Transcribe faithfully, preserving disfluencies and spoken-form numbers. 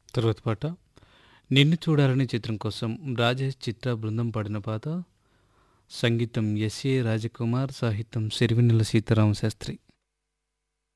తర్వాత పాట 'నిన్ను చూడాలని' చిత్రం కోసం రాజేష్, చిత్ర బృందం పాడిన పాట. సంగీతం ఎస్ఏ రాజకుమార్, సాహిత్యం సిరివెన్నెల సీతారామ శాస్త్రి.